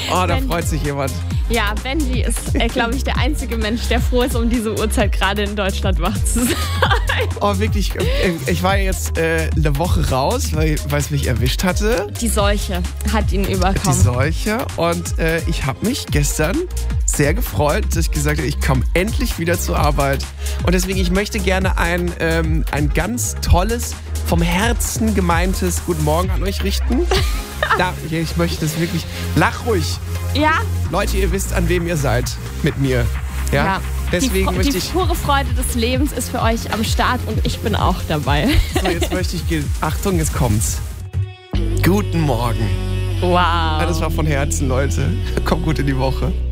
Oh, da freut sich jemand. Ja, Benji ist, glaube ich, der einzige Mensch, der froh ist, um diese Uhrzeit gerade in Deutschland wach zu sein. Oh, wirklich. Ich war jetzt eine Woche raus, weil es mich erwischt hatte. Die Seuche hat ihn überkommen. Die Seuche. Und ich habe mich gestern sehr gefreut, dass ich gesagt habe, ich komme endlich wieder zur Arbeit. Und deswegen, ich möchte gerne ein ganz tolles, vom Herzen gemeintes Guten Morgen an euch richten. Ich möchte es wirklich. Lach ruhig. Ja. Leute, ihr wisst, an wem ihr seid mit mir. Ja. Deswegen die pure Freude des Lebens ist für euch am Start und ich bin auch dabei. So, jetzt möchte ich gehen. Achtung, jetzt kommt's. Guten Morgen. Wow. Das war von Herzen, Leute. Kommt gut in die Woche.